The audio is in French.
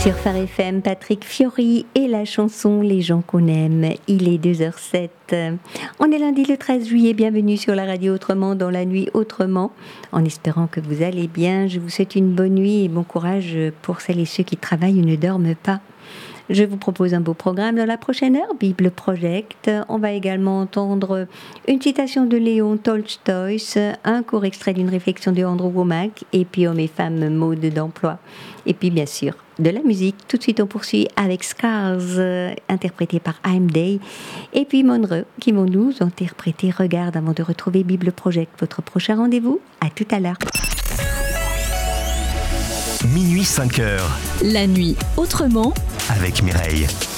Sur Phare FM, Patrick Fiori et la chanson Les gens qu'on aime. Il est 2h07. On est lundi le 13 juillet. Bienvenue sur la radio Autrement, dans la nuit autrement. En espérant que vous allez bien, je vous souhaite une bonne nuit et bon courage pour celles et ceux qui travaillent ou ne dorment pas. Je vous propose un beau programme dans la prochaine heure, Bible Project. On va également entendre une citation de Léon Tolstoï, un court extrait d'une réflexion de Andrew Womack, et puis Hommes et femmes, mode d'emploi. Et puis bien sûr, de la musique. Tout de suite, on poursuit avec Scars, interprété par I'm Day, et puis Monreux, qui vont nous interpréter Regarde avant de retrouver Bible Project. Votre prochain rendez-vous, à tout à l'heure. Minuit 5h. La nuit autrement. Avec Mireille.